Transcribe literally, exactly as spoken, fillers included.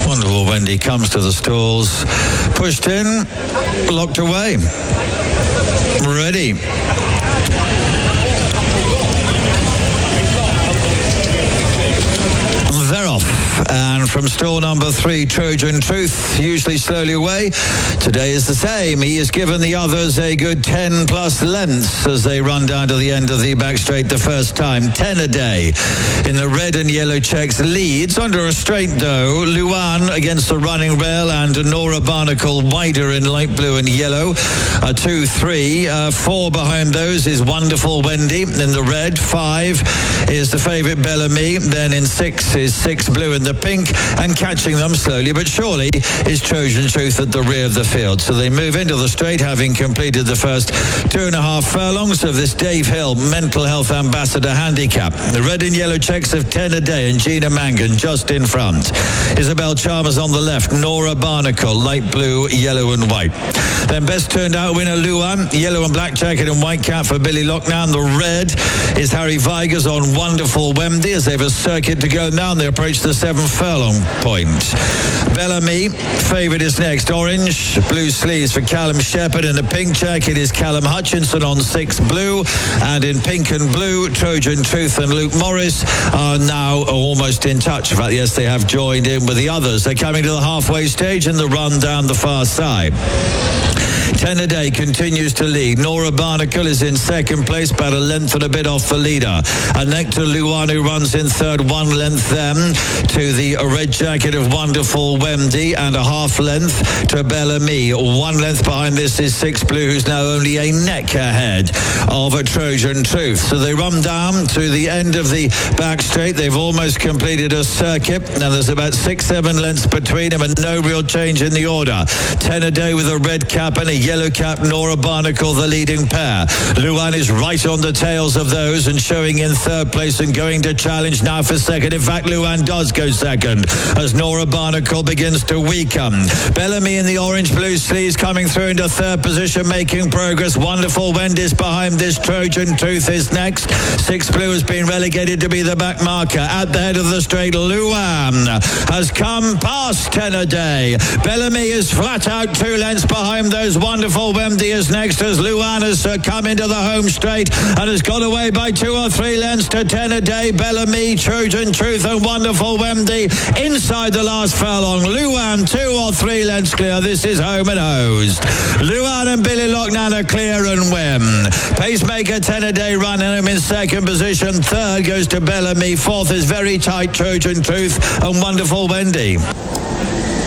Wonderful Wendy comes to the stalls, pushed in, locked away. Ready. They're off. And from stall number three, Trojan Truth, usually slowly away. Today is the same. He has given the others a good ten plus lengths as they run down to the end of the back straight the first time. ten a day. In the red and yellow checks, leads under a straight though. Luan against the running rail, and Nora Barnacle wider in light blue and yellow. A two, three, uh, four behind those is Wonderful Wendy. In the red, five is the favourite Bellamy. Then in six is six blue in the pink, and catching them slowly but surely is Trojan Truth at the rear of the field. So they move into the straight, having completed the first two and a half furlongs of this Dave Hill Mental Health Ambassador Handicap. The red and yellow checks of ten a day, and Gina Mangan just in front. Isabel Chalmers on the left, Nora Barnacle, light blue, yellow and white. Then best turned out winner Luan, yellow and black jacket and white cap for Billy Lockdown. The red is Harry Vigers on Wonderful Wendy as they have a circuit to go now, and they approach the seven furlong point. Bellamy, favourite is next. Orange, blue sleeves for Callum Shepherd. In the pink jacket is Callum Hutchinson on six blue. And in pink and blue, Trojan Truth and Luke Morris are now almost in touch. In fact, yes, they have joined in with the others. They're coming to the halfway stage in the run down the far side. ten a day continues to lead. Nora Barnacle is in second place, about a length and a bit off the leader. And Nectar Luan, who runs in third, one length then to the red jacket of Wonderful Wendy, and a half length to Bellamy. One length behind this is Six Blue, who's now only a neck ahead of a Trojan Truth. So they run down to the end of the back straight. They've almost completed a circuit. Now there's about six, seven lengths between them, and no real change in the order. ten a day with a red cap and a yellow cap, Nora Barnacle, the leading pair. Luan is right on the tails of those and showing in third place and going to challenge now for second. In fact, Luan does go second as Nora Barnacle begins to weaken. Bellamy in the orange-blue sleeves coming through into third position, making progress. Wonderful Wendy's behind this. Trojan Truth is next. Six Blue has been relegated to be the back marker. At the head of the straight, Luan has come past ten a day. Bellamy is flat out two lengths behind those. Wonderful Wendy is next as Luan has uh, come into the home straight and has got away by two or three lengths to ten a day. Bellamy, Trojan Truth and Wonderful Wendy inside the last furlong. Luan two or three lengths clear. This is home and hosed. Luan and Billy Lockdown are clear and win. Pacemaker ten a day running him in second position. Third goes to Bellamy. Fourth is very tight Trojan Truth and Wonderful Wendy.